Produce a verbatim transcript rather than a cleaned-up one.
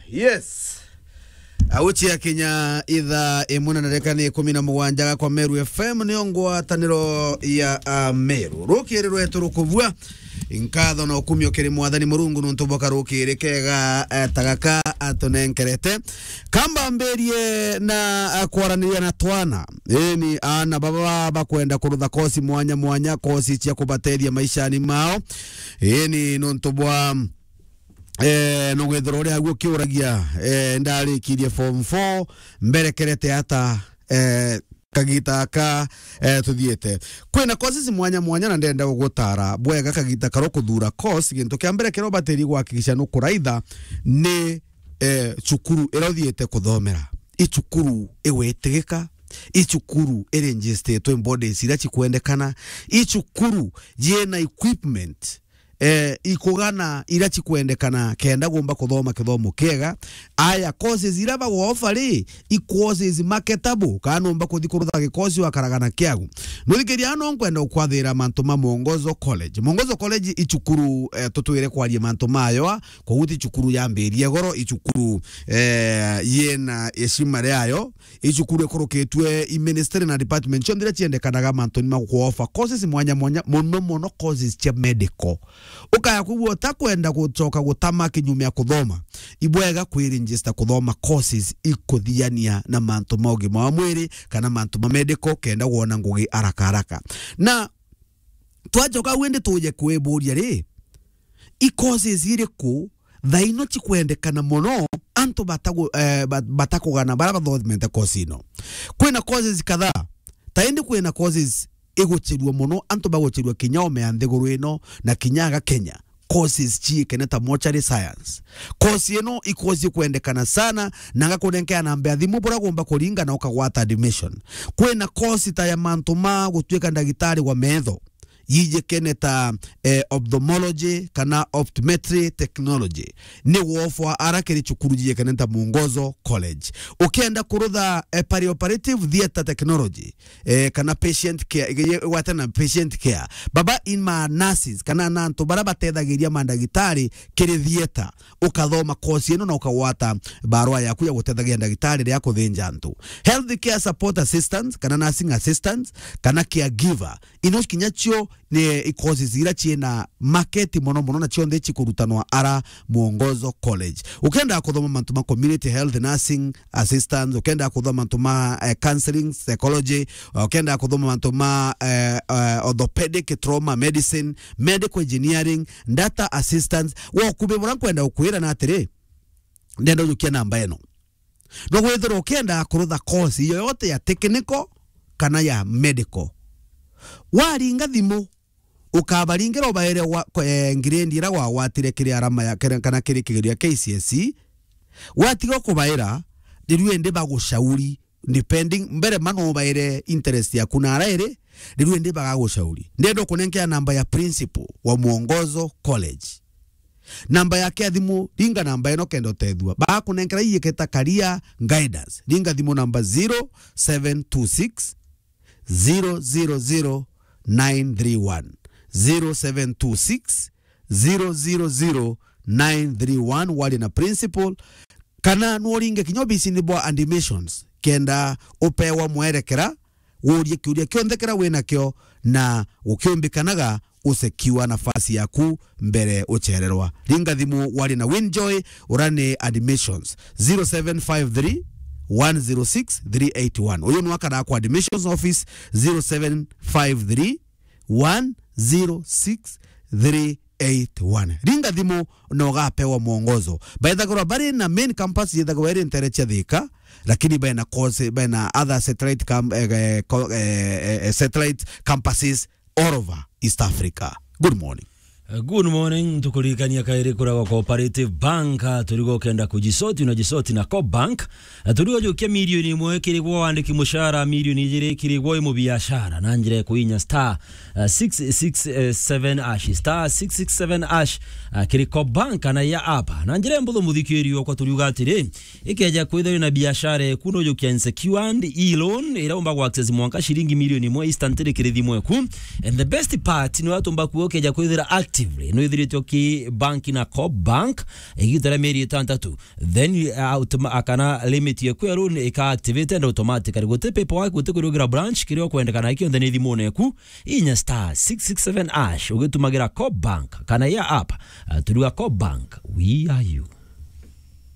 Yes. Auchi ya Kenya idha imuna na rekani kumi na mugwanja kwa Meru F M niongwa taniro ya uh, Meru. Ruki rwetu rukuvua inkatho na ukumio kiri mwathani Murungu nuntuboka ruki rekega uh, tagaka atonenkerete kamba mberie na uh, kwaraniria na twana eni ana baba bakwenda kurutha kosi mwanya mwanya kosi cia kubateria maisha ni mao eni nuntubwa Eh no gwethorore haguo kiuragia eh ndari kirie form four mberekerete ata eh kagita ka eh tuthiete kwina courses mwanya mwanya na ndenda gugutara bwega kagita karo kuthura course gintu kia mbere kero bateri gwakikisha no kuraitha ni eh cukuru erothiete kuthomera icukuru ewetegeka icukuru eregistered bodies ira chikwendekana icukuru yena equipment eh ikugana ira chikwendekana kenda gomba kuthoma kithomo kega aya courses ira bago offer i courses marketable kana omba kuthi kurutha gikosi wakaragana kiagu nuthikiria no nkwenda ukwathira mantu ma Mwongozo College Mwongozo College ichukuru eh, tutwire kwarie mantu mayo kwa uti chukuru yamberie goro ichukuru eh yena eshima yayo ichukuru ekoroketwe i ministry na department chondira chiendekanaga mantu ni maku offer courses mwanya mwanya mono mono courses cha medical ukaya kubuo takwenda gucoka gutama kinyumia kuthoma ibwega kwiregister kuthoma courses ikuthiania na mantu maugi ma mwiri kana mantu ma medical kenda wona ngugi araka araka na twajoka wende tuje kweburia ri i courses iriku thaino chikwendekana mono antu batago eh, batakugana bara bathomete course ino kwina courses kadhaa taindi kwina courses egochirwa mono antu bagochirwa kinyao meandeguru ino na kinyaga Kenya courses chi keneta mortuary science course ino ikozi kuendekana sana nanga kunenkea na mbe athimu bora gomba kuringa na ukagwata admission kwena course ta ya mantu ma gutweka ndagitari wa metho yije keneta eh, ophthalmology kana optometry technology ni wofwa arakeri chukuru yije keneta Mwongozo College ukienda kurutha eh, perioperative theater technology eh, kana patient care watana patient care baba in ma nurses kana nanto bara batethagiria mandagitari kiri theater ukathoma course ino na ukawata barua yaku ya gutethagia ndagitari ria kuthinja ntu health care support assistant kana nursing assistant kana caregiver ino kinyachio ni courses ira chiena market mono mono na chionde chikurutanwa ara Mwongozo College ukenda kuthoma mantu ma community health nursing assistant ukenda kuthoma mantu ma uh, counseling psychology ukenda kuthoma mantu ma uh, uh, orthopedic trauma medicine medical engineering data assistance wo kubebora kwenda ukwira na atire ndendo yukia namba eno no gwethero ukenda kurutha course iyo yote ya technical kana ya medical waringa thimu ukabaringero baere wa e, ngirendira wa watire kiri arama ya kana kiri kigeria K C S E watigo kubaira ndiruende bagushauri depending mbere mano baere interest ya kuna raire ndiruende bagagushauri ndendo kunenkea namba ya principal wa Mwongozo College namba yake athimu ringa namba eno kendo tethua ba kunenkera yiketa career guidance ringa thimu namba zero seven two six zero zero zero nine three one zero seven two six zero zero zero nine three one wali na principal kana nuoringe kinyobi ni animations kenda upewa mwerekera urie kiuria kionthekera wena kyo na ukiombikanaga usekiwa nafasi yaku mbere uchererwa ringa thimu wali na Winjoy urane animations zero seven five three one zero six three eight one uyu nwakara kwa admissions office zero seven five three one zero six three eight one ringa thimu no gapewa Mwongozo baithagora bari na main campus yithagwa iri nterecha thika lakini baina course baina other satellite cam, eh, eh, eh, satellite campuses all over East Africa. Good morning. Uh, good morning, tukurikania kairi kuraga Cooperative Bank, turigo kenda kujisoti unajisoti na Co Bank, turigo jukia milioni imwe kirigwo wandiki mushara milioni ijiri kirigwo imu biashara na njire kuinya star uh, six six seven ash star six six seven ash uh, kiri Co Bank na ya apa na njire mbudho mudhikirio kwa turigo atire ikeja kwithari na biashara kuno jukia insecured e-loan iraomba kwa access mwanka shilingi milioni imwe instantly kirithi mweku and the best part ni watu mbaku okeja kwithira actively no ithiritio ki bank na Co Bank igitara meri itandatu then uh, automa akana limit yaku ya loan ika activate and automatically gote paperwork gote kurugira branch kirio kwendekana ikio ndene thimone yaku inya star six six seven ash ugitumagira Co Bank kana ya app uh, turuga Co Bank we are you.